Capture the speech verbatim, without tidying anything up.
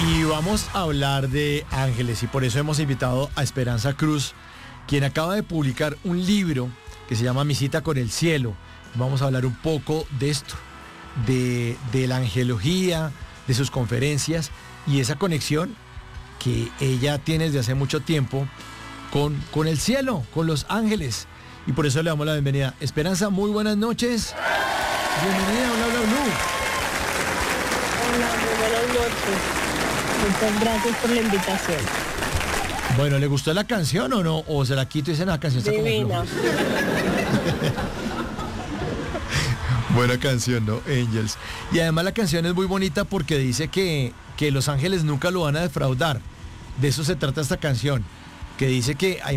Y vamos a hablar de ángeles y por eso hemos invitado a Esperanza Cruz, quien acaba de publicar un libro que se llama Mi cita con el cielo. Vamos a hablar un poco de esto, de, de la angelología, de sus conferencias y esa conexión que ella tiene desde hace mucho tiempo con, con el cielo, con los ángeles. Y por eso le damos la bienvenida. Esperanza, muy buenas noches. Bienvenida a Bla Bla Blue. Hola, muy buenas noches. Muchas gracias por la invitación. Bueno, ¿le gustó la canción o no? ¿O se la quito y dice, la canción está como Divina. floja"? Buena canción, ¿no? Angels. Y además la canción es muy bonita porque dice que, que los ángeles nunca lo van a defraudar. De eso se trata esta canción. Que dice que hay